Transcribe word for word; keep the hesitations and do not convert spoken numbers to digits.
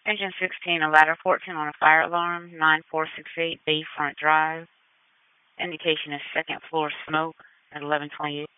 Engine sixteen, a ladder fourteen on a fire alarm, nine four six eight B front drive. Indication is second floor smoke at eleven twenty-eight.